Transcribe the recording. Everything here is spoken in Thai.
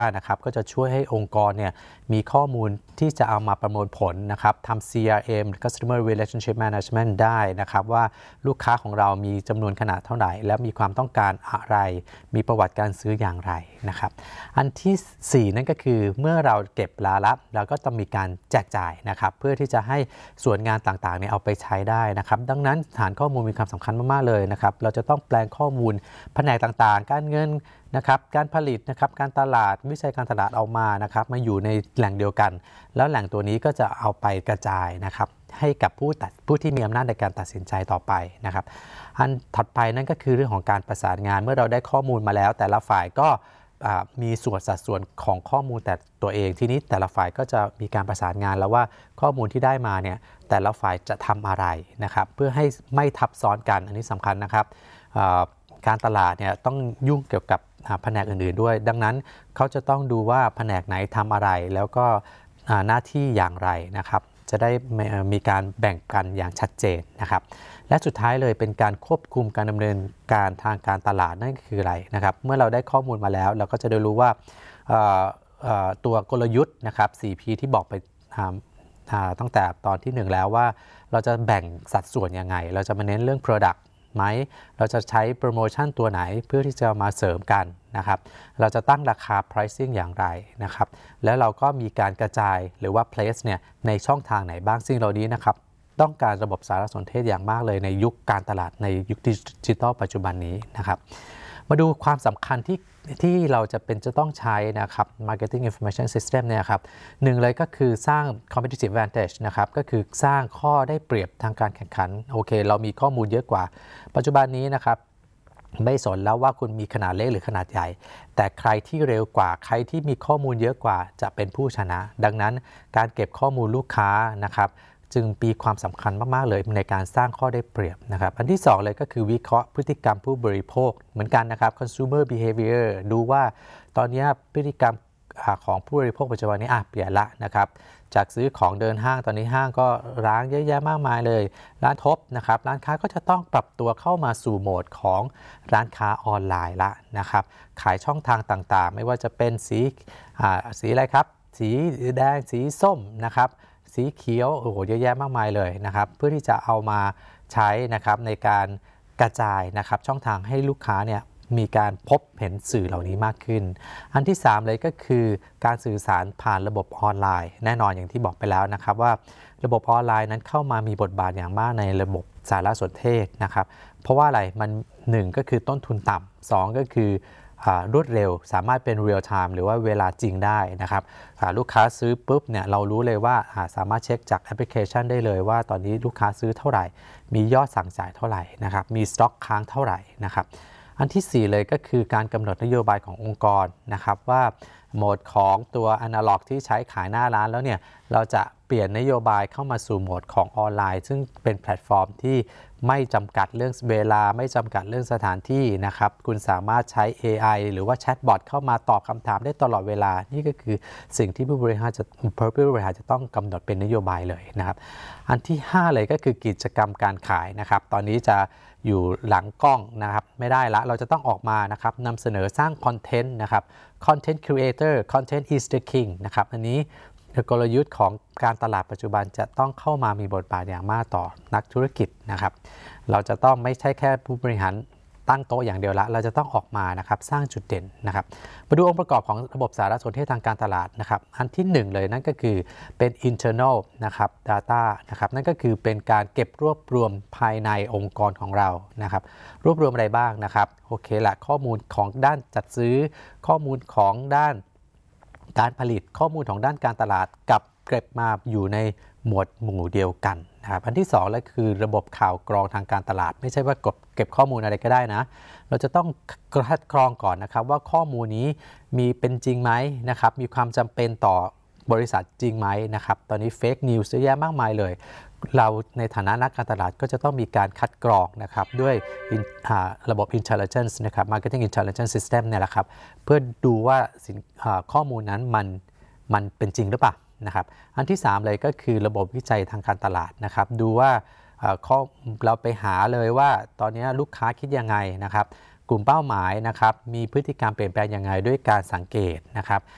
นะครับก็จะช่วยให้องค์กรเนี่ยมีข้อมูลที่จะเอามาประมวลผลนะครับทำ CRM Customer Relationship Management ได้นะครับว่าลูกค้าของเรามีจำนวนขนาดเท่าไหร่แล้วมีความต้องการอะไรมีประวัติการซื้ออย่างไรนะครับอันที่4นั่นก็คือเมื่อเราเก็บแล้วเราก็ต้องมีการแจกจ่ายนะครับเพื่อที่จะให้ส่วนงานต่างๆเนี่ยเอาไปใช้ได้นะครับดังนั้นฐานข้อมูลมีความสำคัญมากๆเลยนะครับเราจะต้องแปลงข้อมูลแผนกต่างๆการเงินนะครับการผลิตนะครับการตลาดวิจัยการตลาดเอามานะครับมาอยู่ในแหล่งเดียวกันแล้วแหล่งตัวนี้ก็จะเอาไปกระจายนะครับให้กับผู้ที่มีอำนาจในการตัดสินใจต่อไปนะครับอันถัดไปนั่นก็คือเรื่องของการประสานงานเมื่อเราได้ข้อมูลมาแล้วแต่ละฝ่ายก็มีสัดส่วนของข้อมูลแต่ตัวเองทีนี้แต่ละฝ่ายก็จะมีการประสานงานแล้วว่าข้อมูลที่ได้มาเนี่ยแต่ละฝ่ายจะทำอะไรนะครับเพื่อให้ไม่ทับซ้อนกันอันนี้สำคัญนะครับการตลาดเนี่ยต้องยุ่งเกี่ยวกับแผนกอื่นๆด้วยดังนั้นเขาจะต้องดูว่าแผนกไหนทำอะไรแล้วก็หน้าที่อย่างไรนะครับจะได้มีการแบ่งกันอย่างชัดเจนนะครับและสุดท้ายเลยเป็นการควบคุมการดำเนินการทางการตลาดนั่นคืออะไรนะครับเมื่อเราได้ข้อมูลมาแล้วเราก็จะได้รู้ว่าตัวกลยุทธ์นะครับ 4P ที่บอกไปตั้งแต่ตอนที่1แล้วว่าเราจะแบ่งสัดส่วนยังไงเราจะมาเน้นเรื่อง Productไหมเราจะใช้โปรโมชั่นตัวไหนเพื่อที่จะมาเสริมกันนะครับเราจะตั้งราคา pricing อย่างไรนะครับแล้วเราก็มีการกระจายหรือว่า place เนี่ยในช่องทางไหนบ้างสิ่งเหล่านี้นะครับต้องการระบบสารสนเทศอย่างมากเลยในยุคการตลาดในยุคดิจิทัลปัจจุบันนี้นะครับมาดูความสำคัญที่เราจะต้องใช้นะครับ Marketing Information System เนี่ยครับหนึ่งเลยก็คือสร้าง competitive advantage นะครับก็คือสร้างข้อได้เปรียบทางการแข่งขันโอเคเรามีข้อมูลเยอะกว่าปัจจุบันนี้นะครับไม่สนแล้วว่าคุณมีขนาดเล็กหรือขนาดใหญ่แต่ใครที่เร็วกว่าใครที่มีข้อมูลเยอะกว่าจะเป็นผู้ชนะดังนั้นการเก็บข้อมูลลูกค้านะครับจึงมีความสำคัญมากๆเลยในการสร้างข้อได้เปรียบนะครับอันที่2เลยก็คือวิเคราะห์พฤติกรรมผู้บริโภคเหมือนกันนะครับ consumer behavior ดูว่าตอนนี้พฤติกรรมของผู้บริโภคปัจจุบันนี้เปลี่ยนละนะครับจากซื้อของเดินห้างตอนนี้ห้างก็ร้างเยอะแยะมากมายเลยร้านท็อปนะครับร้านค้าก็จะต้องปรับตัวเข้ามาสู่โหมดของร้านค้าออนไลน์ละนะครับขายช่องทางต่างๆไม่ว่าจะเป็นสีอะไรครับสีแดงสีส้มนะครับสีเขียวโอ้โหเยอะแยะมากมายเลยนะครับเพื่อที่จะเอามาใช้นะครับในการกระจายนะครับช่องทางให้ลูกค้าเนี่ยมีการพบเห็นสื่อเหล่านี้มากขึ้นอันที่3เลยก็คือการสื่อสารผ่านระบบออนไลน์แน่นอนอย่างที่บอกไปแล้วนะครับว่าระบบออนไลน์นั้นเข้ามามีบทบาทอย่างมากในระบบสารสนเทศนะครับเพราะว่าอะไรมัน1ก็คือต้นทุนต่ำ2ก็คือรวดเร็วสามารถเป็น real time หรือว่าเวลาจริงได้นะครับลูกค้าซื้อปุ๊บเนี่ยเรารู้เลยว่าสามารถเช็คจากแอปพลิเคชันได้เลยว่าตอนนี้ลูกค้าซื้อเท่าไหร่มียอดสั่งจ่ายเท่าไหร่นะครับมีสต็อกค้างเท่าไหร่นะครับอันที่4เลยก็คือการกำหนดนโยบายขององค์กรนะครับว่าโหมดของตัว Analog ที่ใช้ขายหน้าร้านแล้วเนี่ยเราจะเปลี่ยนนโยบายเข้ามาสู่โหมดของออนไลน์ซึ่งเป็นแพลตฟอร์มที่ไม่จำกัดเรื่องเวลาไม่จำกัดเรื่องสถานที่นะครับคุณสามารถใช้ AI หรือว่าแชทบอทเข้ามาตอบคำถามได้ตลอดเวลานี่ก็คือสิ่งที่ผู้บริหารจะต้องกำหนดเป็นนโยบายเลยนะครับอันที่5เลยก็คือกิจกรรมการขายนะครับตอนนี้จะอยู่หลังกล้องนะครับไม่ได้ละเราจะต้องออกมานะครับนำเสนอสร้างคอนเทนต์นะครับ Content Creator Content is the King นะครับอันนี้กลยุทธ์ของการตลาดปัจจุบันจะต้องเข้ามามีบทบาทอย่างมากต่อนักธุรกิจนะครับเราจะต้องไม่ใช่แค่ผู้บริหารตั้งโต๊ะอย่างเดียวละเราจะต้องออกมานะครับสร้างจุดเด่นนะครับมาดูองค์ประกอบของระบบสารสนเทศทางการตลาดนะครับอันที่1เลยนั่นก็คือเป็น internal นะครับ data นะครับนั่นก็คือเป็นการเก็บรวบรวมภายในองค์กรของเรานะครับรวบรวมอะไรบ้างนะครับโอเคละข้อมูลของด้านจัดซื้อข้อมูลของด้านการผลิตข้อมูลของด้านการตลาดกับเก็บมาอยู่ในหมวดหมู่เดียวกันนะครับอันที่2แล้วคือระบบข่าวกรองทางการตลาดไม่ใช่ว่าเก็บข้อมูลอะไรก็ได้นะเราจะต้องคัดกรองก่อนนะครับว่าข้อมูลนี้มีเป็นจริงไหมนะครับมีความจำเป็นต่อบริษัทจริงไหมนะครับตอนนี้เฟกนิวส์เยอะแยะมากมายเลยเราในฐานะนักการตลาดก็จะต้องมีการคัดกรองนะครับด้วยระบบ intelligence นะครับ marketing intelligence system เนี่ยแหละครับเพื่อดูว่าข้อมูลนั้นมันเป็นจริงหรือเปล่านะครับอันที่3เลยก็คือระบบวิจัยทางการตลาดนะครับดูว่าเราไปหาเลยว่าตอนนี้ลูกค้าคิดยังไงนะครับกลุ่มเป้าหมายนะครับมีพฤติกรรมเปลี่ยนแปลงยังไงด้วยการสังเกตนะครับ